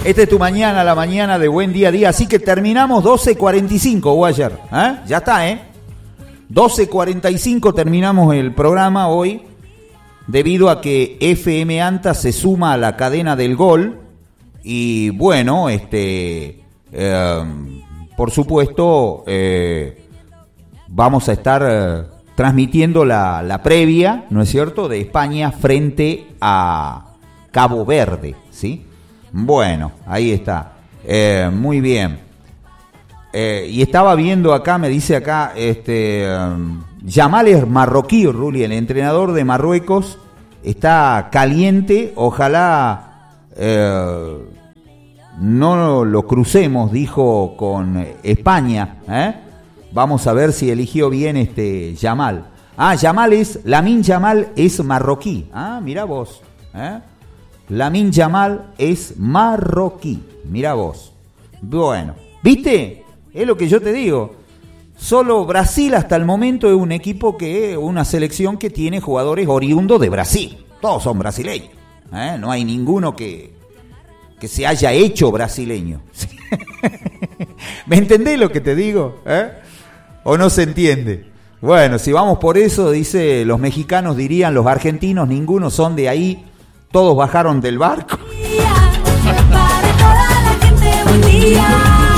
Esta es tu mañana, la mañana de Buen Día a Día. Así que terminamos 12:45, Guayer. Ya está, 12:45 terminamos el programa hoy, debido a que FM Anta se suma a la cadena del gol. Y bueno, por supuesto, vamos a estar transmitiendo la previa, ¿no es cierto?, de España frente a Cabo Verde, ¿sí? Bueno, ahí está. Muy bien. Y estaba viendo acá, me dice acá, Yamal es marroquí, Ruli, el entrenador de Marruecos, está caliente, ojalá no lo crucemos, dijo, con España, Vamos a ver si eligió bien Yamal. Lamine Yamal es marroquí. Mirá vos, Lamine Yamal es marroquí. Mirá vos. Bueno, ¿viste? Es lo que yo te digo. Solo Brasil hasta el momento es un equipo una selección que tiene jugadores oriundos de Brasil. Todos son brasileños. No hay ninguno que se haya hecho brasileño. ¿Me entendés lo que te digo? ¿O no se entiende? Bueno, si vamos por eso, dice, los mexicanos dirían, los argentinos, ninguno son de ahí, todos bajaron del barco. Para toda la gente, buen día.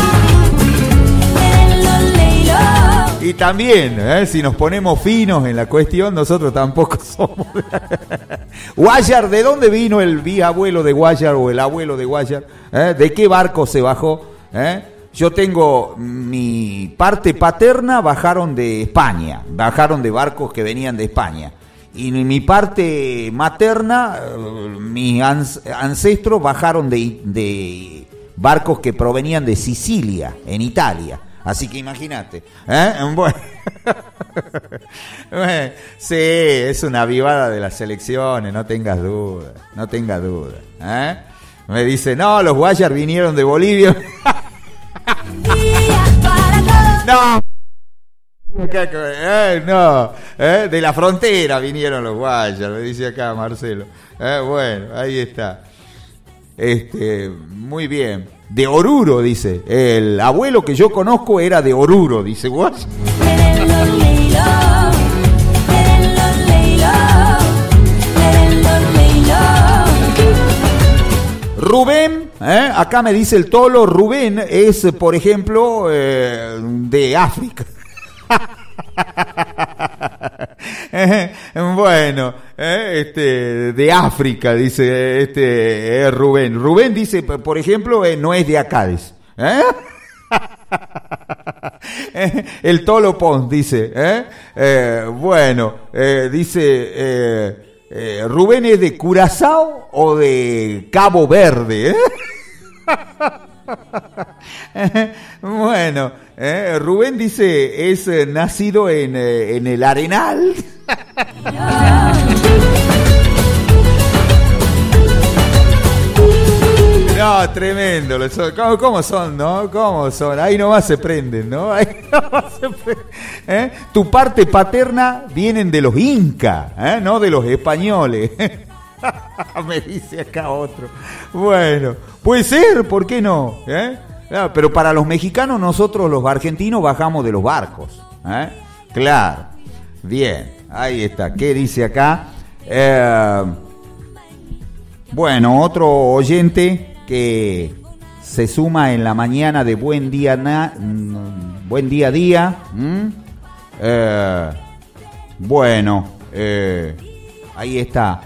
Y también, si nos ponemos finos en la cuestión, nosotros tampoco somos. Guayar, ¿de dónde vino el bisabuelo de Guayar o el abuelo de Guayar? ¿De qué barco se bajó? Yo tengo mi parte paterna, bajaron de España, bajaron de barcos que venían de España. Y mi parte materna, mis ancestros bajaron de barcos que provenían de Sicilia, en Italia. Así que imagínate. Bueno. Sí, es una avivada de las selecciones, no tengas duda. No tengas duda. Me dice, no, los Guayar vinieron de Bolivia. No. No, de la frontera vinieron los Guayar, me dice acá Marcelo. Bueno, ahí está. Muy bien. De Oruro, dice. El abuelo que yo conozco era de Oruro, dice Guayar. Rubén, acá me dice el Tolo, Rubén es, por ejemplo, de África. Bueno, de África, dice Rubén. Rubén dice, por ejemplo, no es de acá, dice. El Tolo Pons dice, bueno, dice, Rubén es de Curazao o de Cabo Verde. Bueno, Rubén dice es nacido en el Arenal. No, tremendo. ¿Cómo son, no? ¿Cómo son? Ahí nomás se prenden, ¿no? Ahí nomás se prenden. Tu parte paterna vienen de los incas, no de los españoles. Me dice acá otro. Bueno, puede ser, ¿por qué no? Pero para los mexicanos, nosotros los argentinos bajamos de los barcos. Claro. Bien, ahí está. ¿Qué dice acá? Bueno, otro oyente que se suma en la mañana de Buen Día Buen Día a Día. Bueno, ahí está.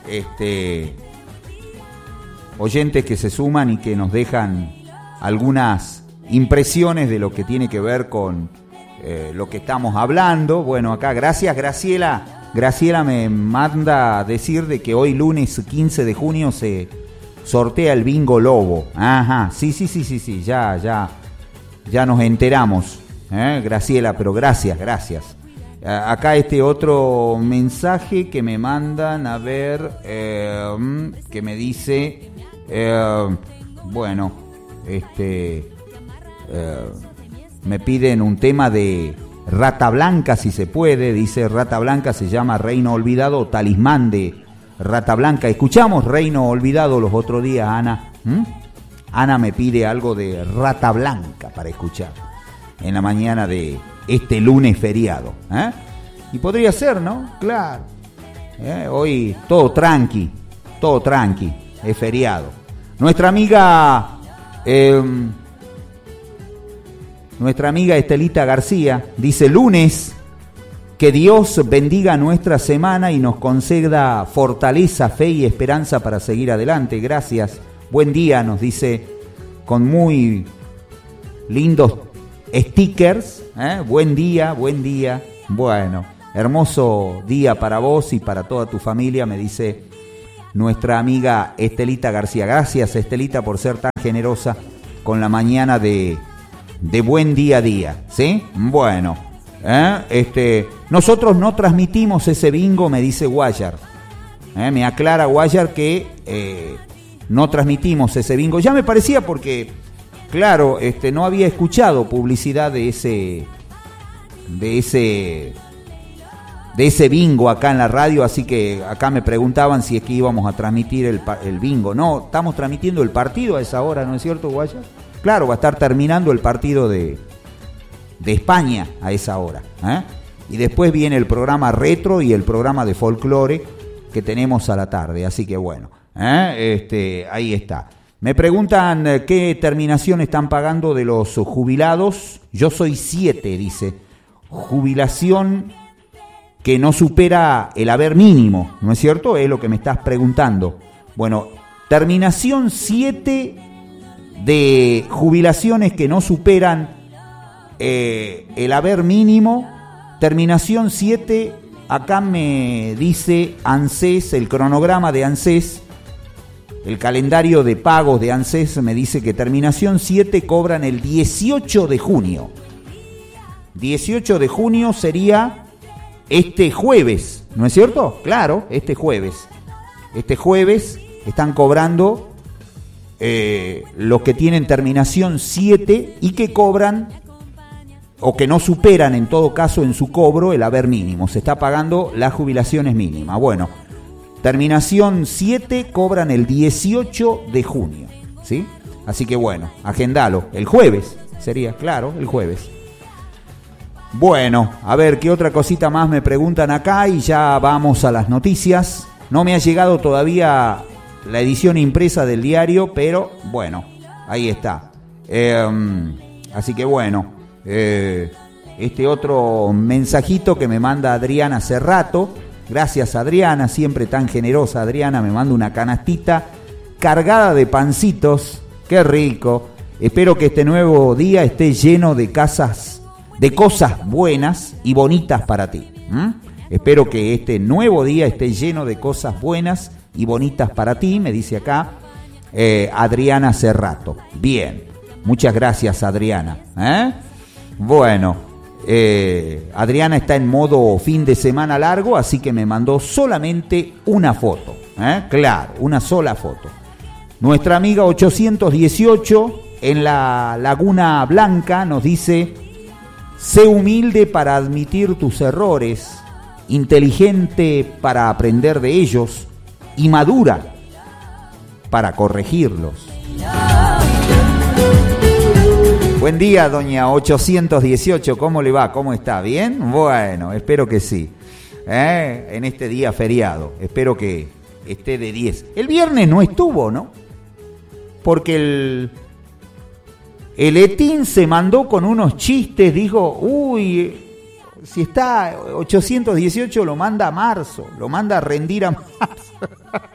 Oyentes que se suman y que nos dejan algunas impresiones de lo que tiene que ver con lo que estamos hablando. Bueno, acá, gracias Graciela. Graciela me manda a decir de que hoy lunes 15 de junio se sortea el bingo Lobo. Ajá, sí, ya nos enteramos, Graciela, pero gracias. Acá otro mensaje que me mandan, a ver, que me dice, bueno, me piden un tema de Rata Blanca, si se puede, dice Rata Blanca, se llama Reino Olvidado, Talismán de Rata Blanca. Escuchamos Reino Olvidado los otros días, Ana. Ana me pide algo de Rata Blanca para escuchar en la mañana de este lunes feriado. Y podría ser, ¿no? Claro. Hoy todo tranqui, es feriado. Nuestra amiga Estelita García dice: lunes, que Dios bendiga nuestra semana y nos conceda fortaleza, fe y esperanza para seguir adelante. Gracias. Buen día, nos dice con muy lindos stickers. Buen día. Bueno, hermoso día para vos y para toda tu familia, me dice nuestra amiga Estelita García. Gracias, Estelita, por ser tan generosa con la mañana de buen día a día, ¿sí? Bueno, nosotros no transmitimos ese bingo, me dice Guayar. Me aclara Guayar que no transmitimos ese bingo. Ya me parecía porque, claro, no había escuchado publicidad de ese bingo acá en la radio, así que acá me preguntaban si es que íbamos a transmitir el bingo. No, estamos transmitiendo el partido a esa hora, ¿no es cierto, Guaya? Claro, va a estar terminando el partido de España a esa hora. Y después viene el programa retro y el programa de folclore que tenemos a la tarde, así que bueno, ahí está. Me preguntan qué terminación están pagando de los jubilados. Yo soy 7, dice. Jubilación que no supera el haber mínimo, ¿no es cierto? Es lo que me estás preguntando. Bueno, terminación 7 de jubilaciones que no superan el haber mínimo. Terminación 7, acá me dice ANSES, el cronograma de ANSES, el calendario de pagos de ANSES me dice que terminación 7 cobran el 18 de junio. 18 de junio sería este jueves, ¿no es cierto? Claro, este jueves. Este jueves están cobrando los que tienen terminación 7 y que cobran, o que no superan en todo caso en su cobro, el haber mínimo. Se está pagando las jubilaciones mínimas. Bueno, terminación 7 cobran el 18 de junio, ¿sí? Así que bueno, agendalo. El jueves sería, claro, el jueves. Bueno, a ver, ¿qué otra cosita más me preguntan acá? Y ya vamos a las noticias. No me ha llegado todavía la edición impresa del diario, pero bueno, ahí está. Así que bueno, este otro mensajito que me manda Adriana hace rato. Gracias, Adriana, siempre tan generosa. Adriana me manda una canastita cargada de pancitos. ¡Qué rico! Espero que este nuevo día esté lleno de cosas buenas y bonitas para ti. Espero que este nuevo día esté lleno de cosas buenas y bonitas para ti, me dice acá Adriana Cerrato. Bien, muchas gracias, Adriana. Bueno, Adriana está en modo fin de semana largo, así que me mandó solamente una foto. Claro, una sola foto. Nuestra amiga 818 en la Laguna Blanca nos dice: sé humilde para admitir tus errores, inteligente para aprender de ellos y madura para corregirlos. Buen día, doña 818, ¿cómo le va? ¿Cómo está? ¿Bien? Bueno, espero que sí. En este día feriado, espero que esté de 10. El viernes no estuvo, ¿no? Porque el Etín se mandó con unos chistes, dijo, uy, si está 818 lo manda a marzo, lo manda a rendir a marzo.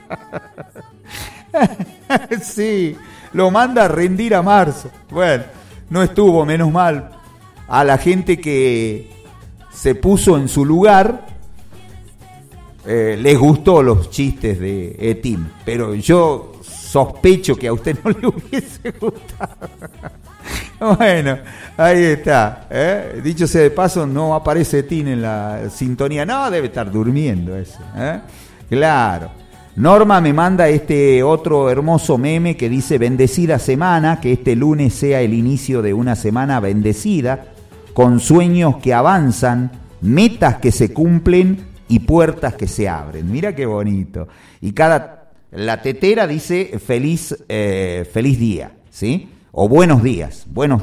Sí, lo manda a rendir a marzo. Bueno, no estuvo, menos mal. A la gente que se puso en su lugar, les gustó los chistes de Etín, pero yo sospecho que a usted no le hubiese gustado. Bueno, ahí está. Dicho sea de paso, no aparece Etín en la sintonía. No, debe estar durmiendo ese. Claro. Norma me manda este otro hermoso meme que dice: bendecida semana, que este lunes sea el inicio de una semana bendecida, con sueños que avanzan, metas que se cumplen y puertas que se abren. Mira qué bonito. Y la tetera dice feliz día. ¿sí? O buenos días,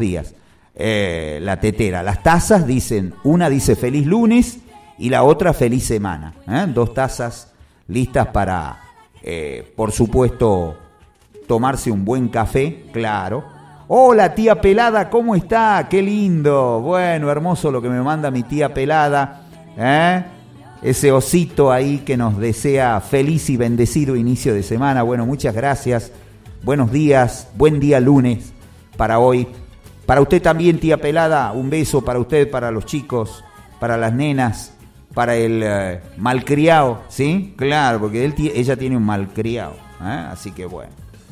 la tetera. Las tazas dicen, una dice feliz lunes y la otra feliz semana, ¿eh? 2 tazas listas para, por supuesto, tomarse un buen café, claro. Hola tía Pelada, ¿cómo está? Qué lindo. Bueno, hermoso lo que me manda mi tía Pelada, ¿eh? Ese osito ahí que nos desea feliz y bendecido inicio de semana. Bueno, muchas gracias. Buenos días, buen día lunes para hoy. Para usted también, tía Pelada, un beso para usted, para los chicos, para las nenas, para el malcriado, ¿sí? Claro, porque ella tiene un malcriado, ¿eh? Así que bueno.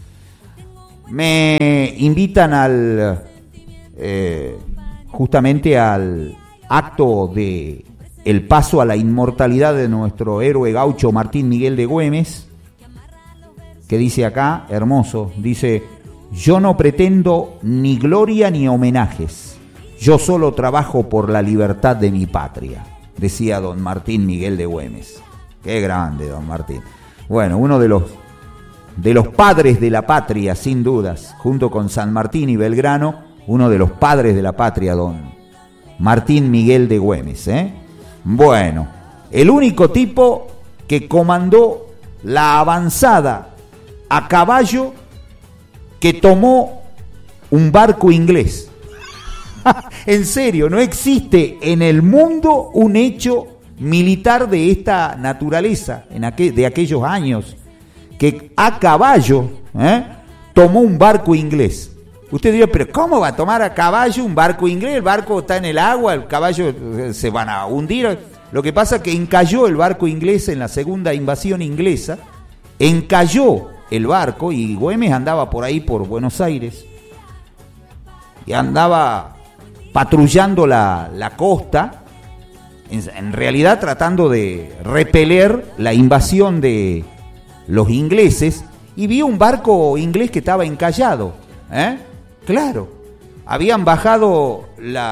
Me invitan justamente al acto de el paso a la inmortalidad de nuestro héroe gaucho Martín Miguel de Güemes, que dice acá, hermoso, dice: yo no pretendo ni gloria ni homenajes, yo solo trabajo por la libertad de mi patria, decía don Martín Miguel de Güemes. Qué grande, don Martín. Bueno, uno de los padres de la patria, sin dudas, junto con San Martín y Belgrano, uno de los padres de la patria, don Martín Miguel de Güemes, ¿eh? Bueno, el único tipo que comandó la avanzada a caballo que tomó un barco inglés. En serio, no existe en el mundo un hecho militar de esta naturaleza, de aquellos años, que a caballo tomó un barco inglés. Usted dirá, pero ¿cómo va a tomar a caballo un barco inglés? El barco está en el agua, el caballo se van a hundir. Lo que pasa es que encalló el barco inglés en la segunda invasión inglesa, encalló el barco y Güemes andaba por ahí, por Buenos Aires, y andaba patrullando la costa, en realidad tratando de repeler la invasión de los ingleses, y vio un barco inglés que estaba encallado, Claro, habían bajado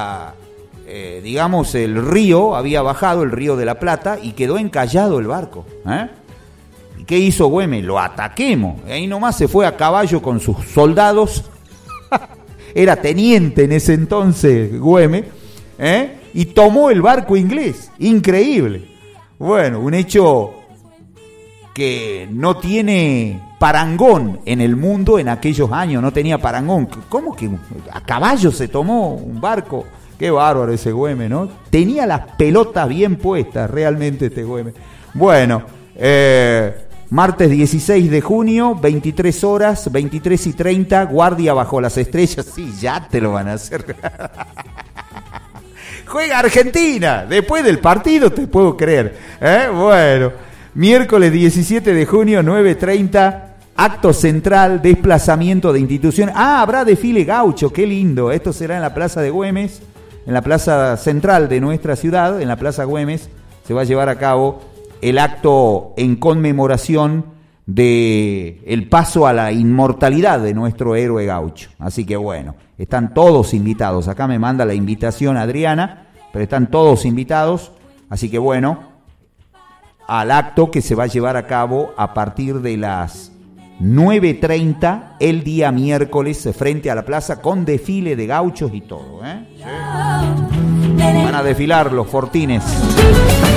el río, había bajado el río de la Plata y quedó encallado el barco, ¿Y qué hizo Güemes? Lo ataquemos. Y ahí nomás se fue a caballo con sus soldados, era teniente en ese entonces Güemes, y tomó el barco inglés, increíble. Bueno, un hecho que no tiene parangón en el mundo en aquellos años, no tenía parangón. ¿Cómo que a caballo se tomó un barco? Qué bárbaro ese Güemes, ¿no? Tenía las pelotas bien puestas realmente este Güemes. Bueno, martes 16 de junio, 23 horas, 23:30, guardia bajo las estrellas. Sí, ya te lo van a hacer. Juega Argentina, después del partido te puedo creer. Bueno, miércoles 17 de junio, 9:30, acto central, desplazamiento de instituciones. Habrá desfile gaucho, qué lindo. Esto será en la Plaza de Güemes, en la plaza central de nuestra ciudad, en la Plaza Güemes, se va a llevar a cabo el acto en conmemoración de el paso a la inmortalidad de nuestro héroe gaucho. Así que bueno, están todos invitados. Acá me manda la invitación Adriana, pero están todos invitados. Así que bueno, al acto que se va a llevar a cabo a partir de las 9:30 el día miércoles frente a la plaza, con desfile de gauchos y todo, Sí. Van a desfilar los fortines.